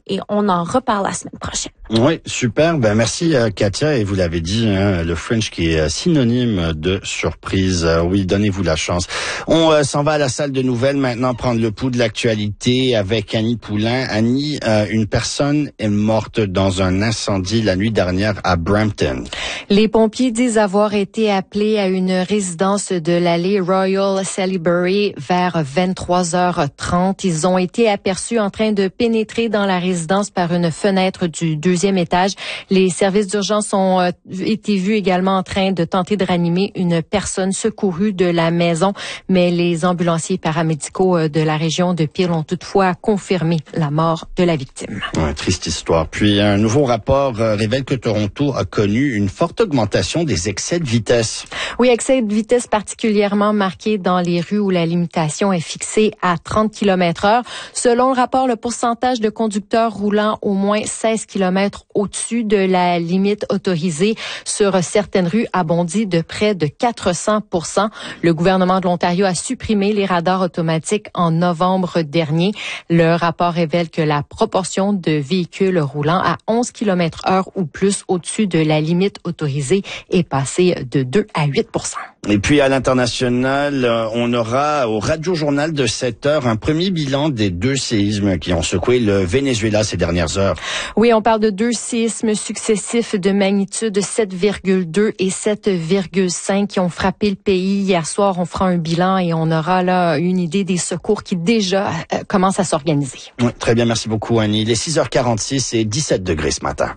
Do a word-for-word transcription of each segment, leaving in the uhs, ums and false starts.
et on en reparle la semaine prochaine. Oui, super. Ben merci Katia, et vous l'avez dit, hein, le French qui est synonyme de surprise. Oui, donnez-vous la chance. On euh, s'en va à la salle de nouvelles maintenant, prendre le pouls de l'actualité avec Annie Poulain. Annie, euh, une personne est morte dans un incendie la nuit dernière à Brampton. Les pompiers disent avoir été appelés à une résidence de l'allée Royal Salisbury vers vingt-trois heures trente. Ils ont été aperçus en train de pénétrer dans la résidence par une fenêtre du deuxième étage. Les services d'urgence ont euh, été vus également en train de tenter de ranimer une personne secourue de la maison, mais les ambulanciers paramédicaux de la région de Peel ont toutefois confirmé la mort de la victime. Ouais, triste histoire. Puis un nouveau rapport euh, révèle que Toronto a connu une forte augmentation des excès de vitesse. Oui, excès de vitesse particulièrement marqués dans les rues où la limitation est fixée à trente kilomètres heure. Selon le rapport, le pourcentage de conducteurs roulant au moins seize kilomètres au-dessus de la limite autorisée sur certaines rues a bondi de près de quatre cents pour cent. Le gouvernement de l'Ontario a supprimé les radars automatiques en novembre dernier. Le rapport révèle que la proportion de véhicules roulant à onze kilomètres heure ou plus au-dessus de la limite autorisée est passée de deux à huit pour cent. Et puis à l'international, on aura au Radio-Journal de sept heures un premier bilan des deux séismes qui ont secoué le Venezuela ces dernières heures. Oui, on parle de deux séismes successifs de magnitude sept virgule deux et sept virgule cinq qui ont frappé le pays. Hier soir, on fera un bilan et on aura là une idée des secours qui déjà euh, commencent à s'organiser. Oui, très bien, merci beaucoup Annie. Il est six heures quarante-six et dix-sept degrés ce matin.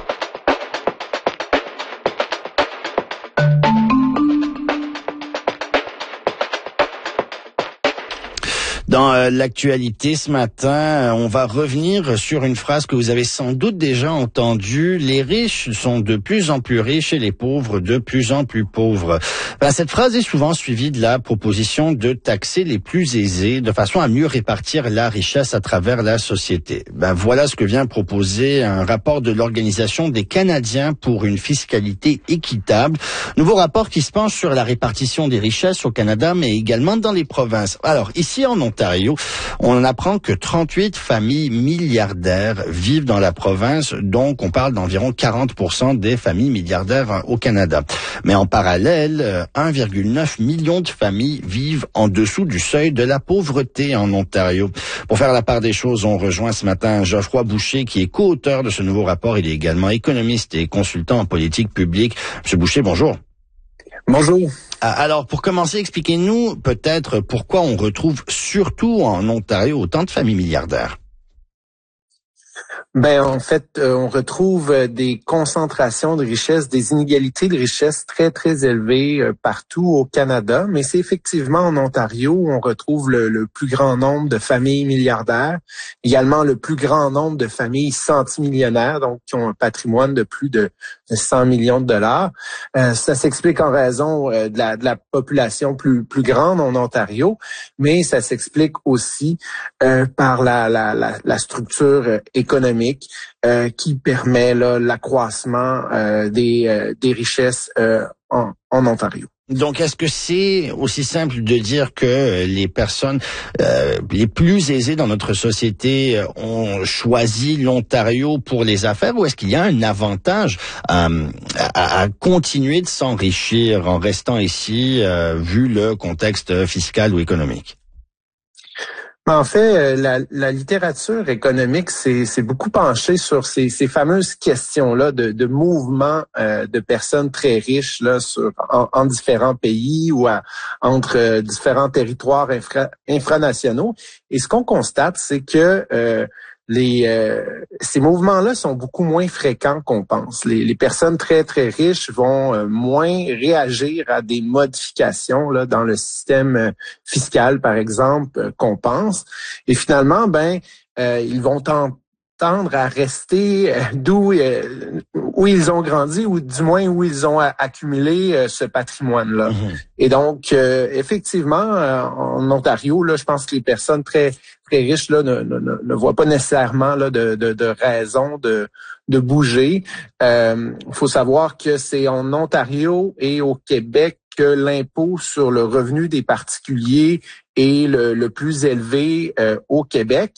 Dans euh, l'actualité ce matin, on va revenir sur une phrase que vous avez sans doute déjà entendue. Les riches sont de plus en plus riches et les pauvres de plus en plus pauvres. Ben, cette phrase est souvent suivie de la proposition de taxer les plus aisés de façon à mieux répartir la richesse à travers la société. Ben, voilà ce que vient proposer un rapport de l'Organisation des Canadiens pour une fiscalité équitable. Nouveau rapport qui se penche sur la répartition des richesses au Canada, mais également dans les provinces. Alors, ici en Ontario, on apprend que trente-huit familles milliardaires vivent dans la province, donc on parle d'environ quarante pour cent des familles milliardaires au Canada. Mais en parallèle, un virgule neuf million de familles vivent en dessous du seuil de la pauvreté en Ontario. Pour faire la part des choses, on rejoint ce matin Geoffroy Boucher, qui est co-auteur de ce nouveau rapport. Il est également économiste et consultant en politique publique. Monsieur Boucher, bonjour. Bonjour. Alors, pour commencer, expliquez-nous peut-être pourquoi on retrouve surtout en Ontario autant de familles milliardaires. Ben en fait, euh, on retrouve euh, des concentrations de richesse, des inégalités de richesse très très élevées euh, partout au Canada, mais c'est effectivement en Ontario où on retrouve le, le plus grand nombre de familles milliardaires, également le plus grand nombre de familles centimillionnaires, donc qui ont un patrimoine de plus de, de cent millions de dollars. Euh, ça s'explique en raison euh, de, la, de la population plus plus grande en Ontario, mais ça s'explique aussi euh, par la, la, la, la structure euh, économique Euh, qui permet là, l'accroissement euh, des, euh, des richesses euh, en, en Ontario. Donc, est-ce que c'est aussi simple de dire que les personnes euh, les plus aisées dans notre société ont choisi l'Ontario pour les affaires, ou est-ce qu'il y a un avantage euh, à, à continuer de s'enrichir en restant ici, euh, vu le contexte fiscal ou économique? En fait, la, la littérature économique s'est beaucoup penchée sur ces, ces fameuses questions-là de, de mouvement euh, de personnes très riches là sur en, en différents pays ou à, entre euh, différents territoires infra, infranationaux. Et ce qu'on constate, c'est que euh, les euh, ces mouvements-là sont beaucoup moins fréquents qu'on pense. Les, les personnes très très riches vont euh, moins réagir à des modifications là dans le système euh, fiscal, par exemple, euh, qu'on pense. Et finalement, ben euh, ils vont tenter tendre à rester d'où euh, où ils ont grandi, ou du moins où ils ont accumulé euh, ce patrimoine-là. Mmh. Et donc, euh, effectivement, euh, en Ontario, là, je pense que les personnes très très riches là ne, ne, ne voient pas nécessairement là de, de, de raison de de bouger. Il euh, faut savoir que c'est en Ontario et au Québec que l'impôt sur le revenu des particuliers est le, le plus élevé euh, au Québec.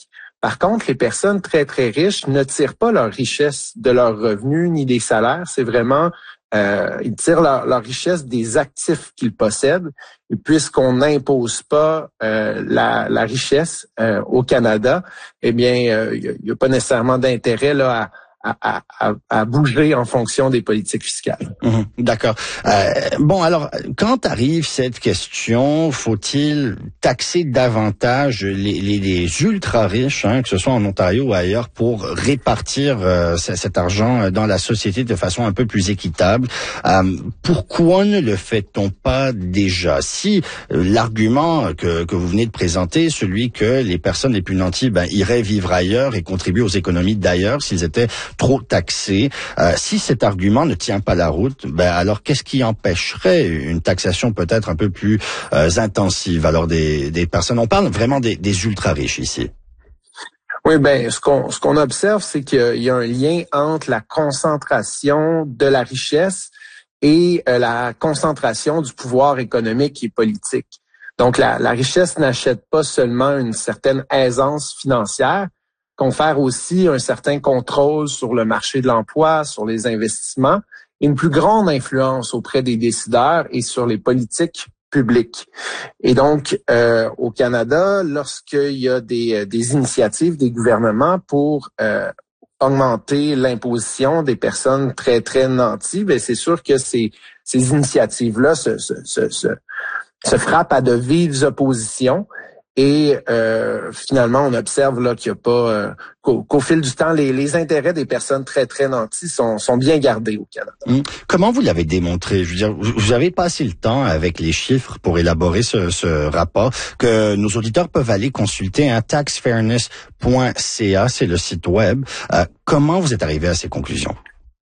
Par contre, les personnes très, très riches ne tirent pas leur richesse de leurs revenus ni des salaires. C'est vraiment, euh, ils tirent leur, leur richesse des actifs qu'ils possèdent. Et puisqu'on n'impose pas euh, la, la richesse euh, au Canada, eh bien, euh, il n'y a, a pas nécessairement d'intérêt là à À, à, à bouger en fonction des politiques fiscales. Mmh, d'accord. Euh, bon, alors, quand arrive cette question, faut-il taxer davantage les, les, les ultra-riches, hein, que ce soit en Ontario ou ailleurs, pour répartir euh, cet argent dans la société de façon un peu plus équitable? Euh, pourquoi ne le fait-on pas déjà? Si euh, l'argument que, que vous venez de présenter, celui que les personnes les plus nantis ben, iraient vivre ailleurs et contribuer aux économies d'ailleurs s'ils étaient trop taxés. Euh, si cet argument ne tient pas la route, ben alors qu'est-ce qui empêcherait une taxation peut-être un peu plus euh, intensive alors des, des personnes? On parle vraiment des, des ultra riches ici. Oui, ben ce qu'on ce qu'on observe, c'est qu'il y a un lien entre la concentration de la richesse et euh, la concentration du pouvoir économique et politique. Donc la, la richesse n'achète pas seulement une certaine aisance financière, confère aussi un certain contrôle sur le marché de l'emploi, sur les investissements, et une plus grande influence auprès des décideurs et sur les politiques publiques. Et donc, euh, au Canada, lorsqu'il y a des, des initiatives des gouvernements pour euh, augmenter l'imposition des personnes très, très nanties, bien, c'est sûr que ces, ces initiatives-là se, se, se, se, se frappent à de vives oppositions. Et euh, finalement, on observe là qu'il n'y a pas euh, qu'au, qu'au fil du temps, les, les intérêts des personnes très très nanties sont, sont bien gardés au Canada. Hum. Comment vous l'avez démontré? Je veux dire, vous avez passé le temps avec les chiffres pour élaborer ce, ce rapport que nos auditeurs peuvent aller consulter. Hein, tax fairness point c a, c'est le site web. Euh, comment vous êtes arrivé à ces conclusions?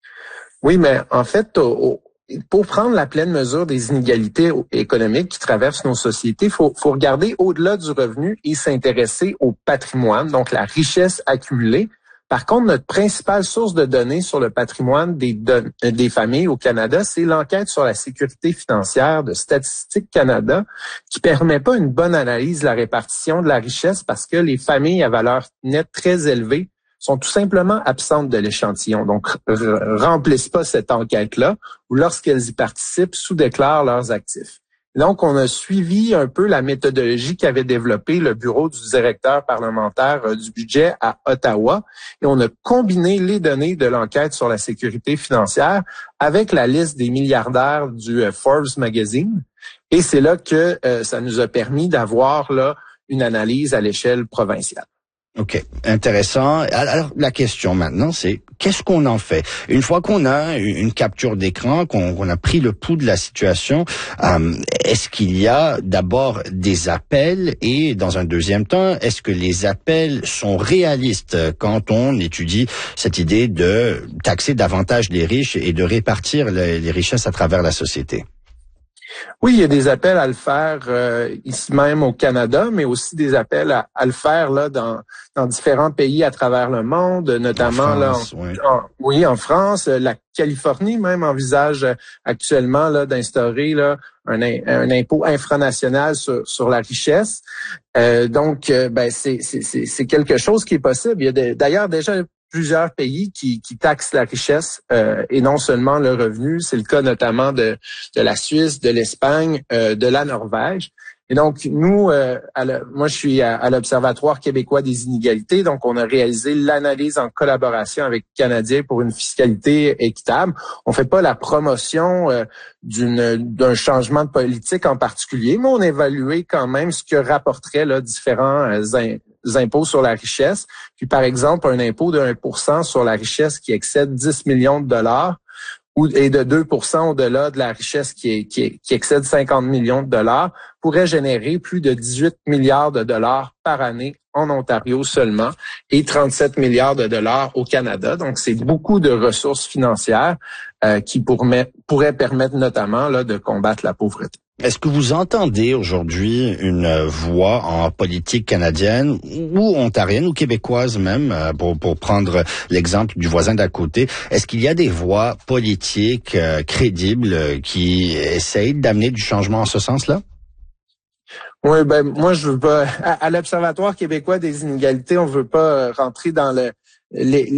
Oui, mais en fait, au, au pour prendre la pleine mesure des inégalités économiques qui traversent nos sociétés, il faut, faut regarder au-delà du revenu et s'intéresser au patrimoine, donc la richesse accumulée. Par contre, notre principale source de données sur le patrimoine des, don- des familles au Canada, c'est l'enquête sur la sécurité financière de Statistique Canada, qui permet pas une bonne analyse de la répartition de la richesse parce que les familles à valeur nette très élevée sont tout simplement absentes de l'échantillon. Donc, r- remplissent pas cette enquête-là ou lorsqu'elles y participent, sous-déclarent leurs actifs. Donc, on a suivi un peu la méthodologie qu'avait développée le bureau du directeur parlementaire euh, du budget à Ottawa et on a combiné les données de l'enquête sur la sécurité financière avec la liste des milliardaires du euh, Forbes Magazine. Et c'est là que euh, ça nous a permis d'avoir là une analyse à l'échelle provinciale. OK, intéressant. Alors, la question maintenant, c'est qu'est-ce qu'on en fait? Une fois qu'on a une capture d'écran, qu'on, qu'on a pris le pouls de la situation, euh, est-ce qu'il y a d'abord des appels et, dans un deuxième temps, est-ce que les appels sont réalistes quand on étudie cette idée de taxer davantage les riches et de répartir les, les richesses à travers la société? Oui, il y a des appels à le faire euh, ici même au Canada, mais aussi des appels à, à le faire là dans, dans différents pays à travers le monde, notamment en France, là, en, oui. En, oui, en France, la Californie même envisage actuellement là d'instaurer là un, un impôt infranational sur, sur la richesse. Euh, donc, euh, ben c'est, c'est, c'est, c'est quelque chose qui est possible. Il y a de, d'ailleurs déjà plusieurs pays qui, qui taxent la richesse euh, et non seulement le revenu. C'est le cas notamment de, de la Suisse, de l'Espagne, euh, de la Norvège. Et donc, nous, euh, à la, moi, je suis à, à l'Observatoire québécois des inégalités. Donc, on a réalisé l'analyse en collaboration avec Canadiens pour une fiscalité équitable. On fait pas la promotion euh, d'une d'un changement de politique en particulier, mais on a évalué quand même ce que rapporteraient là, différents euh, in, impôts sur la richesse. Puis, par exemple, un impôt de un pour cent sur la richesse qui excède dix millions de dollars ou et de deux pour cent au-delà de la richesse qui, est, qui, est, qui excède cinquante millions de dollars pourrait générer plus de dix-huit milliards de dollars par année en Ontario seulement et trente-sept milliards de dollars au Canada. Donc, c'est beaucoup de ressources financières euh, qui pourraient, pourraient permettre notamment là, de combattre la pauvreté. Est-ce que vous entendez aujourd'hui une voix en politique canadienne ou ontarienne ou québécoise même, pour, pour prendre l'exemple du voisin d'à côté, est-ce qu'il y a des voix politiques euh, crédibles qui essayent d'amener du changement en ce sens-là? Oui, ben moi je veux pas. À, à l'Observatoire québécois des inégalités, on veut pas rentrer dans le les